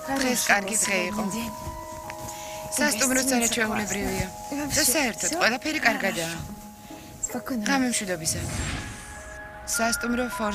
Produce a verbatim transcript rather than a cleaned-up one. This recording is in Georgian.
დღეს კარგი დღე იყო. სასტუმრო ძალიან ჩვეულებრივია. და საერთოდ ყველაფერი კარგადაა. გამემშვიდობისა. სასტუმრო Four